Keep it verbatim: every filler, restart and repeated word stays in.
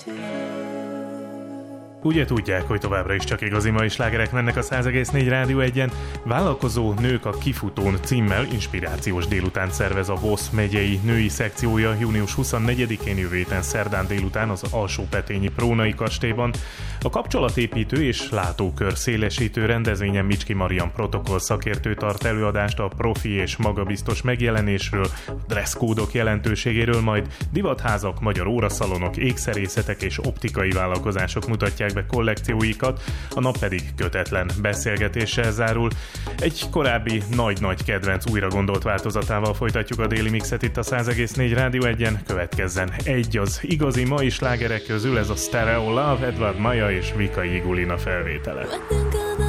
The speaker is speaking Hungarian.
Ugye tudják, hogy továbbra is csak igazi mai slágerek mennek a száz egész négy Rádió egyen. Vállalkozó nők a kifutón címmel inspirációs délután szervez a Vosz megyei női szekciója június huszonnegyedikén jövő héten szerdán délután az Alsópetényi Prónai kastélyban. A kapcsolatépítő és látókör szélesítő rendezvényen Micski Marian protokoll szakértő tart előadást a profi és magabiztos megjelenésről, dresszkódok jelentőségéről, majd divatházak, magyar óraszalonok, ékszerészetek és optikai vállalkozások mutatják be kollekcióikat, a nap pedig kötetlen beszélgetéssel zárul. Egy korábbi nagy-nagy kedvenc újra gondolt változatával folytatjuk a déli mixet itt a száz egész négy Rádió egyen. Következzen egy az igazi mai slágerek közül, ez a Stereo Love, Edward Maja és Vika Igulina felvétele.